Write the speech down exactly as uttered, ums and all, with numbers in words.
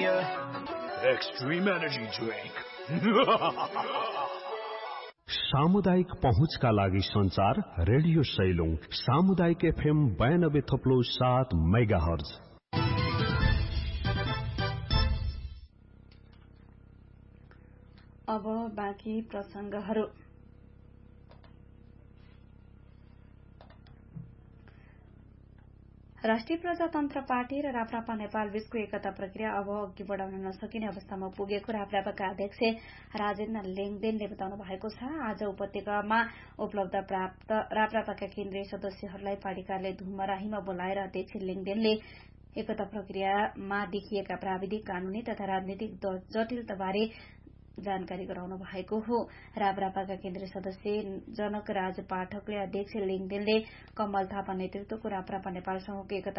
Premier Extreme Energy Drink. सामुदायिक पहुँचका लागि संचार रेडियो सैलुङ सामुदायिक एफएम बयानब्बे थप्लो सात मेगाहर्ज। अब बाँकी प्रसंगहरू। राष्ट्रिय प्रजातन्त्र पार्टी र राप्रपा नेपाल बीचको एकता प्रक्रिया अब अघि बढ़ाउन नसकिने अवस्थामा पुगेको राप्रपाका अध्यक्ष राजेन्द्र लेङदेनले बताउनु भएको छ। आज उपत्यकामा उपलब्ध प्राप्त राप्रपाका केन्द्रीय सदस्यहरूलाई पार्टी कार्यालय धुमराहीमा बोलाएर अध्यक्ष लेङदेनले एकता प्रक्रियामा देखिएका प्राविधिक कानूनी तथा राजनीतिक जटिलताबारे जानकारी गराउनु भएको हो। राप्रपाका केन्द्रीय सदस्य जनकराज पाठकले अध्यक्ष लेङदेनले कमल थापा नेतृत्वको राप्रपा नेपाल समूहको एकता